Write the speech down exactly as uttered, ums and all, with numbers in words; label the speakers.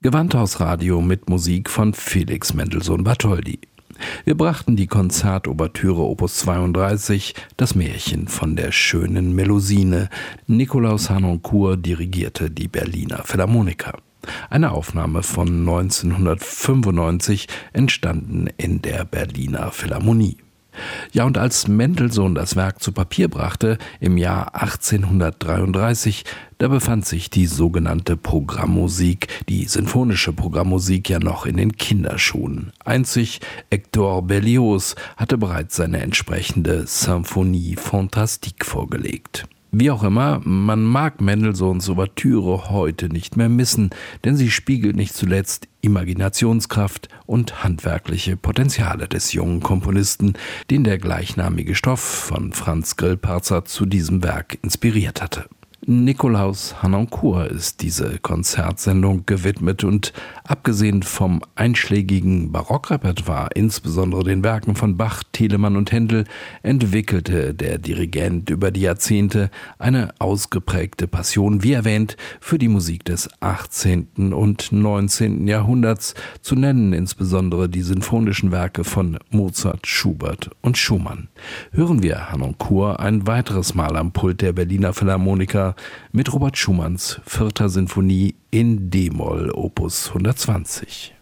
Speaker 1: Gewandhausradio mit Musik von Felix Mendelssohn Bartholdy. Wir brachten die Konzertouvertüre Opus zweiunddreißig, das Märchen von der schönen Melusine. Nikolaus Harnoncourt dirigierte die Berliner Philharmoniker. Eine Aufnahme von neunzehnhundertfünfundneunzig, entstanden in der Berliner Philharmonie. Ja, und als Mendelssohn das Werk zu Papier brachte, im Jahr achtzehnhundertdreiunddreißig, da befand sich die sogenannte Programmmusik, die sinfonische Programmmusik, ja noch in den Kinderschuhen. Einzig Hector Berlioz hatte bereits seine entsprechende Symphonie Fantastique vorgelegt. Wie auch immer, man mag Mendelssohns Ouvertüre heute nicht mehr missen, denn sie spiegelt nicht zuletzt Imaginationskraft und handwerkliche Potenziale des jungen Komponisten, den der gleichnamige Stoff von Franz Grillparzer zu diesem Werk inspiriert hatte. Nikolaus Harnoncourt ist diese Konzertsendung gewidmet und abgesehen vom einschlägigen Barockrepertoire, insbesondere den Werken von Bach, Telemann und Händel, entwickelte der Dirigent über die Jahrzehnte eine ausgeprägte Passion, wie erwähnt, für die Musik des achtzehnten und neunzehnten Jahrhunderts, zu nennen insbesondere die sinfonischen Werke von Mozart, Schubert und Schumann. Hören wir Harnoncourt ein weiteres Mal am Pult der Berliner Philharmoniker mit Robert Schumanns vierter Sinfonie in D-Moll Opus hundertzwanzig.